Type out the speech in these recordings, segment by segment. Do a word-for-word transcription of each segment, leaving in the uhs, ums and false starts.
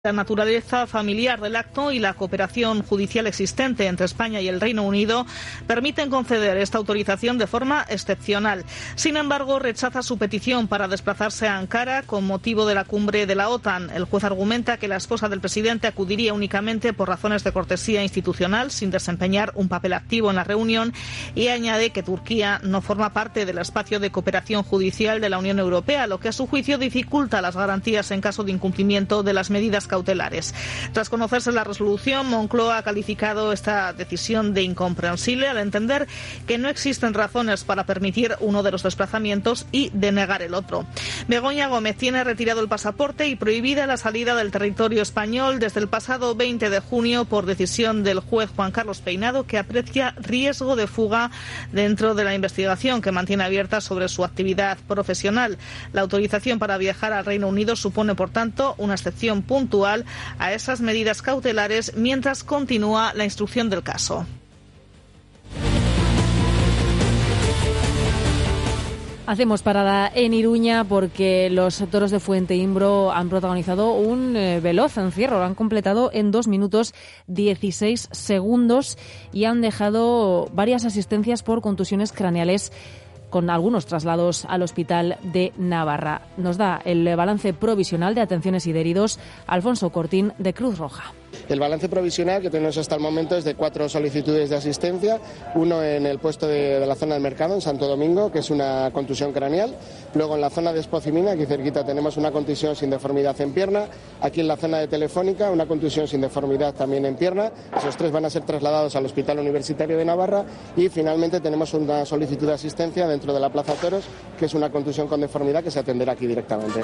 La naturaleza familiar del acto y la cooperación judicial existente entre España y el Reino Unido permiten conceder esta autorización de forma excepcional. Sin embargo, rechaza su petición para desplazarse a Ankara con motivo de la cumbre de la OTAN. El juez argumenta que la esposa del presidente acudiría únicamente por razones de cortesía institucional, sin desempeñar un papel activo en la reunión, y añade que Turquía no forma parte del espacio de cooperación judicial de la Unión Europea, lo que a su juicio dificulta las garantías en caso de incumplimiento de las medidas cautelares. Tras conocerse la resolución, Moncloa ha calificado esta decisión de incomprensible al entender que no existen razones para permitir uno de los desplazamientos y denegar el otro. Begoña Gómez tiene retirado el pasaporte y prohibida la salida del territorio español desde el pasado veinte de junio por decisión del juez Juan Carlos Peinado, que aprecia riesgo de fuga dentro de la investigación que mantiene abierta sobre su actividad profesional. La autorización para viajar al Reino Unido supone, por tanto, una excepción puntual a esas medidas cautelares mientras continúa la instrucción del caso. Hacemos parada en Iruña porque los toros de Fuenteimbro han protagonizado un eh, veloz encierro. Lo han completado en dos minutos dieciséis segundos y han dejado varias asistencias por contusiones craneales, con algunos traslados al Hospital de Navarra. Nos da el balance provisional de atenciones y de heridos Alfonso Cortín, de Cruz Roja. El balance provisional que tenemos hasta el momento es de cuatro solicitudes de asistencia, uno en el puesto de, de la zona del mercado, en Santo Domingo, que es una contusión craneal. Luego en la zona de Espocimina, aquí cerquita, tenemos una contusión sin deformidad en pierna. Aquí en la zona de Telefónica, una contusión sin deformidad también en pierna. Esos tres van a ser trasladados al Hospital Universitario de Navarra. Y finalmente tenemos una solicitud de asistencia dentro de la Plaza Toros, que es una contusión con deformidad que se atenderá aquí directamente.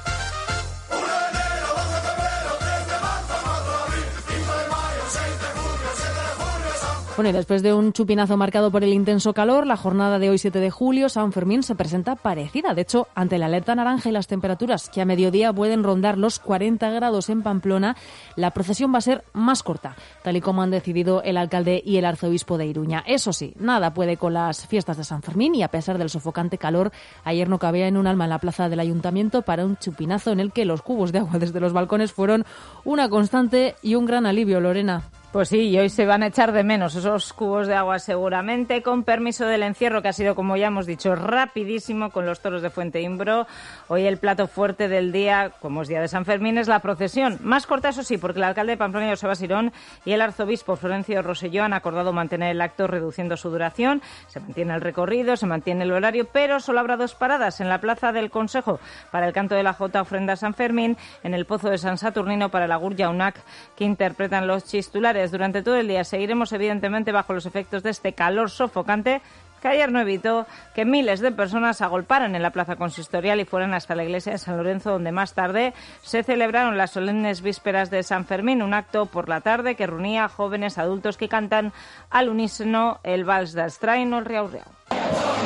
Bueno, y después de un chupinazo marcado por el intenso calor, la jornada de hoy, siete de julio, San Fermín, se presenta parecida. De hecho, ante la alerta naranja y las temperaturas que a mediodía pueden rondar los cuarenta grados en Pamplona, la procesión va a ser más corta, tal y como han decidido el alcalde y el arzobispo de Iruña. Eso sí, nada puede con las fiestas de San Fermín y a pesar del sofocante calor, ayer no cabía en un alma en la plaza del ayuntamiento para un chupinazo en el que los cubos de agua desde los balcones fueron una constante y un gran alivio, Lorena. Pues sí, y hoy se van a echar de menos esos cubos de agua seguramente, con permiso del encierro, que ha sido, como ya hemos dicho, rapidísimo con los toros de Fuenteimbro. Hoy el plato fuerte del día, como es día de San Fermín, es la procesión. Más corta, eso sí, porque el alcalde de Pamplona, Joseba Sirón, y el arzobispo Florencio Rosselló han acordado mantener el acto reduciendo su duración. Se mantiene el recorrido, se mantiene el horario, pero solo habrá dos paradas: en la Plaza del Consejo para el canto de la Jota ofrenda a San Fermín, en el Pozo de San Saturnino para el Agur Jaunak, que interpretan los chistulares. Durante todo el día seguiremos evidentemente bajo los efectos de este calor sofocante, que ayer no evitó que miles de personas se agolparan en la plaza consistorial y fueran hasta la iglesia de San Lorenzo, donde más tarde se celebraron las solemnes vísperas de San Fermín, un acto por la tarde que reunía a jóvenes adultos que cantan al unísono el Vals dels Train o el Riau Riau.